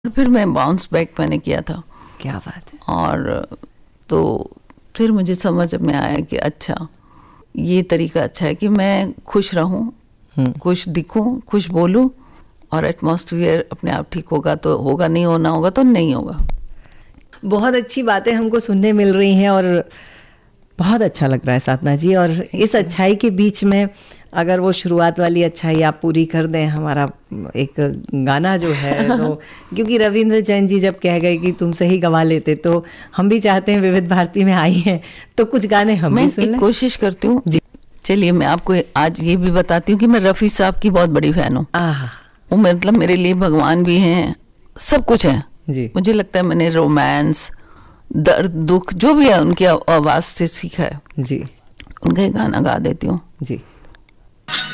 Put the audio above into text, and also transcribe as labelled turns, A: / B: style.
A: फिर मैं bounce back मैंने किया था।
B: क्या बात है।
A: और तो फिर मुझे समझ में आया कि अच्छा ये तरीका अच्छा है कि मैं खुश रहूं, खुश दिखूं, खुश बोलूं, और एटमॉस्फेयर अपने आप ठीक होगा तो होगा, नहीं होना होगा तो नहीं होगा।
B: बहुत अच्छी बातें हमको सुनने मिल रही हैं और बहुत अच्छा लग रहा है साधना जी। और इस अच्छाई के बीच में अगर वो शुरुआत वाली अच्छाई आप पूरी कर दें, हमारा एक गाना जो है तो क्योंकि रविंद्र जैन जी जब कह गए कि तुम सही गवा लेते, तो हम भी चाहते हैं विविध भारती में आई हैं तो कुछ गाने हम भी सुन लें।
A: कोशिश करती हूँ जी। चलिए मैं आपको आज ये भी बताती हूँ कि मैं रफ़ी साहब की बहुत बड़ी फैन हूँ। वो मतलब मेरे लिए भगवान भी हैं, सब कुछ है
B: जी।
A: मुझे लगता है मैंने रोमांस, दर्द, दुख जो भी है उनकी आवाज़ से सीखा है
B: जी।
A: उनका गाना गा देती हूँ
B: जी।